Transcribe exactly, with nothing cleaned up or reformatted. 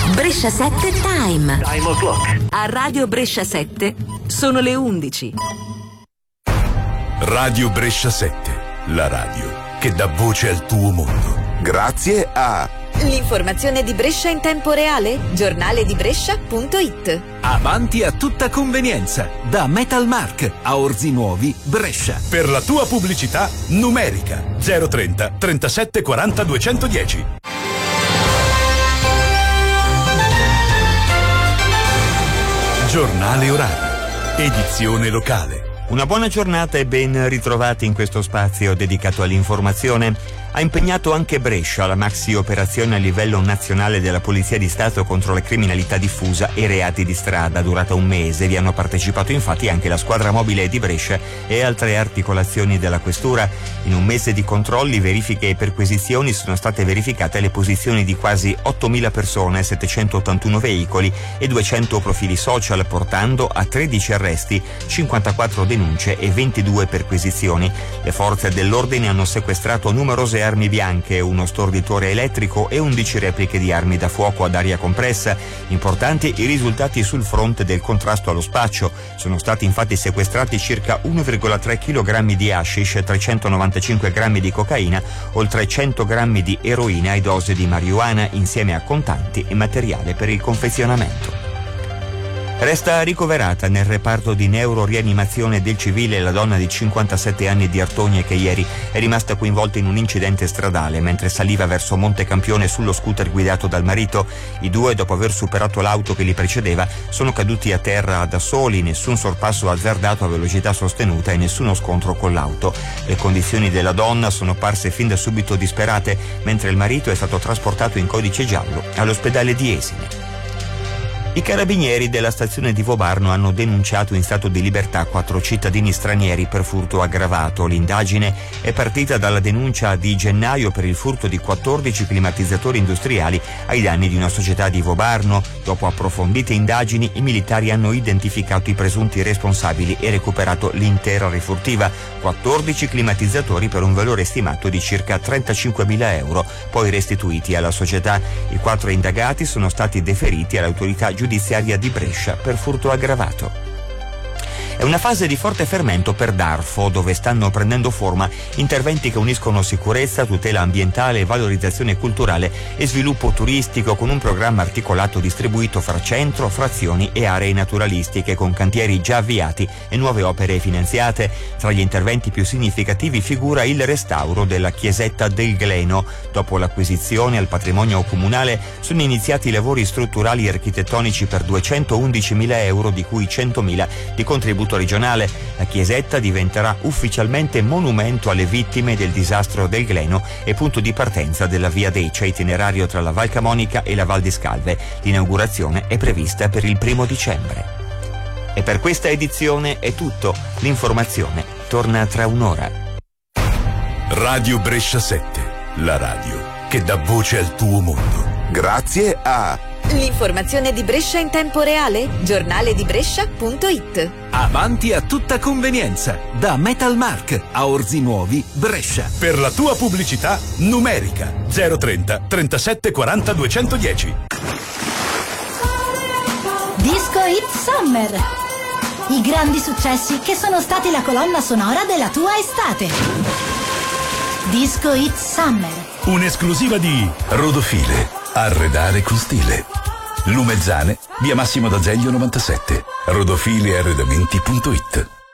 Brescia sette Time. Time o'clock. A Radio Brescia sette sono le undici. Radio Brescia sette, la radio che dà voce al tuo mondo. Grazie a l'informazione di Brescia in tempo reale, giornale di Brescia punto it. Avanti a tutta convenienza, da Metalmark a Orzi Nuovi, Brescia. Per la tua pubblicità numerica zero trenta trentasette quaranta duecentodieci. Giornale orario, edizione locale. Una buona giornata e ben ritrovati in questo spazio dedicato all'informazione. Ha impegnato anche Brescia la maxi operazione a livello nazionale della Polizia di Stato contro la criminalità diffusa e reati di strada, durata un mese. Vi hanno partecipato infatti anche la squadra mobile di Brescia e altre articolazioni della questura. In un mese di controlli, verifiche e perquisizioni sono state verificate le posizioni di quasi ottomila persone, settecentottantuno veicoli e duecento profili social, portando a tredici arresti, cinquantaquattro denunce e ventidue perquisizioni. Le forze dell'ordine hanno sequestrato numerose armi bianche, uno storditore elettrico e undici repliche di armi da fuoco ad aria compressa. Importanti i risultati sul fronte del contrasto allo spaccio. Sono stati infatti sequestrati circa uno virgola tre chilogrammi di hashish, trecentonovantacinque grammi di cocaina, oltre cento grammi di eroina e dose di marijuana, insieme a contanti e materiale per il confezionamento. Resta ricoverata nel reparto di neurorianimazione del civile la donna di cinquantasette anni di Artogne che ieri è rimasta coinvolta in un incidente stradale mentre saliva verso Montecampione sullo scooter guidato dal marito. I due, dopo aver superato l'auto che li precedeva, sono caduti a terra da soli, nessun sorpasso azzardato a velocità sostenuta e nessuno scontro con l'auto. Le condizioni della donna sono parse fin da subito disperate, mentre il marito è stato trasportato in codice giallo all'ospedale di Esine. I carabinieri della stazione di Vobarno hanno denunciato in stato di libertà quattro cittadini stranieri per furto aggravato. L'indagine è partita dalla denuncia di gennaio per il furto di quattordici climatizzatori industriali ai danni di una società di Vobarno. Dopo approfondite indagini, i militari hanno identificato i presunti responsabili e recuperato l'intera rifurtiva, quattordici climatizzatori per un valore stimato di circa trentacinquemila euro, poi restituiti alla società. I quattro indagati sono stati deferiti all'autorità giudiziaria giudiziaria di Brescia per furto aggravato. È una fase di forte fermento per Darfo, dove stanno prendendo forma interventi che uniscono sicurezza, tutela ambientale, valorizzazione culturale e sviluppo turistico, con un programma articolato distribuito fra centro, frazioni e aree naturalistiche, con cantieri già avviati e nuove opere finanziate. Tra gli interventi più significativi figura il restauro della chiesetta del Gleno. Dopo l'acquisizione al patrimonio comunale sono iniziati i lavori strutturali e architettonici per duecentoundicimila euro, di cui centomila di contributo regionale. La chiesetta diventerà ufficialmente monumento alle vittime del disastro del Gleno e punto di partenza della via Deccia, itinerario tra la Val Camonica e la Val di Scalve. L'inaugurazione è prevista per il primo dicembre. E per questa edizione è tutto. L'informazione torna tra un'ora. Radio Brescia sette, la radio che dà voce al tuo mondo. Grazie a l'informazione di Brescia in tempo reale, giornale di Brescia punto it. Avanti a tutta convenienza, da Metalmark a Orzi Nuovi, Brescia. Per la tua pubblicità numerica zero trenta trentasette quaranta duecentodieci. Disco Hit Summer. I grandi successi che sono stati la colonna sonora della tua estate. Disco Hit Summer. Un'esclusiva di Rodofile. Arredare con stile. Lumezzane, via Massimo d'Azeglio novantasette. rodofile arredamenti punto it.